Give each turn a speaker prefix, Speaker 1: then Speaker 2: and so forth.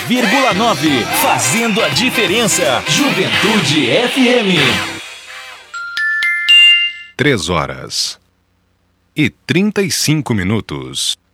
Speaker 1: 101,9. Fazendo a diferença. Juventude FM.
Speaker 2: 3 horas e 35 minutos.